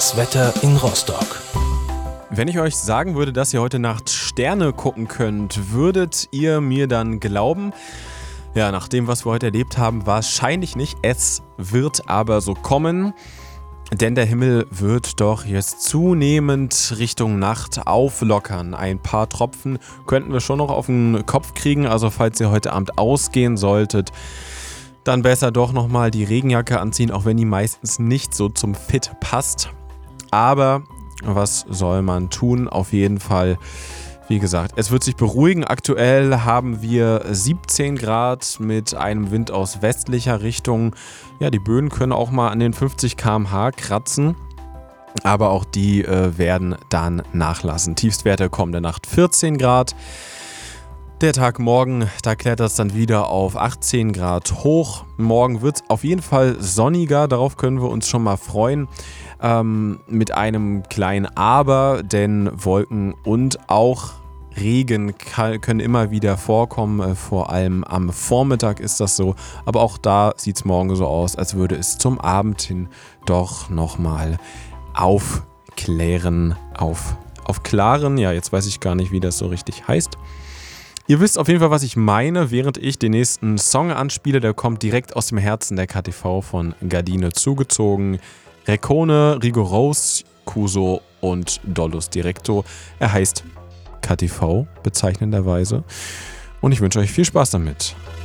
Das Wetter in Rostock. Wenn ich euch sagen würde, dass ihr heute Nacht Sterne gucken könnt, würdet ihr mir dann glauben? Ja, nach dem, was wir heute erlebt haben, wahrscheinlich nicht. Es wird aber so kommen, denn der Himmel wird doch jetzt zunehmend Richtung Nacht auflockern. Ein paar Tropfen könnten wir schon noch auf den Kopf kriegen, also falls ihr heute Abend ausgehen solltet, dann besser doch nochmal die Regenjacke anziehen, auch wenn die meistens nicht so zum Fit passt. Aber was soll man tun? Auf jeden Fall, wie gesagt, es wird sich beruhigen. Aktuell haben wir 17 Grad mit einem Wind aus westlicher Richtung. Ja, die Böen können auch mal an den 50 km/h kratzen, aber auch die werden dann nachlassen. Tiefstwerte kommende Nacht 14 Grad. Der Tag morgen, da klettert es dann wieder auf 18 Grad hoch. Morgen wird es auf jeden Fall sonniger, darauf können wir uns schon mal freuen. Mit einem kleinen Aber, denn Wolken und auch Regen können immer wieder vorkommen. Vor allem am Vormittag ist das so. Aber auch da sieht es morgen so aus, als würde es zum Abend hin doch nochmal aufklaren. Ja, jetzt weiß ich gar nicht, wie das so richtig heißt. Ihr wisst auf jeden Fall, was ich meine, während ich den nächsten Song anspiele. Der kommt direkt aus dem Herzen der KTV von Gardine zugezogen. Recone, Rigoros, Cuso und Dollus Directo. Er heißt KTV, bezeichnenderweise. Und ich wünsche euch viel Spaß damit.